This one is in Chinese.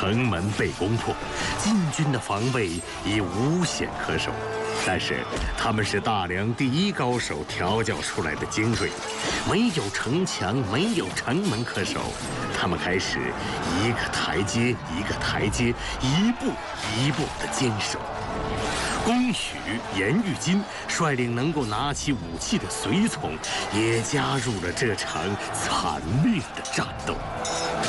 城门被攻破，晋军的防备已无险可守。但是他们是大梁第一高手调教出来的精锐，没有城墙，没有城门可守，他们开始一个台阶一个台阶，一步一步地坚守。公许、严玉金率领能够拿起武器的随从，也加入了这场惨烈的战斗。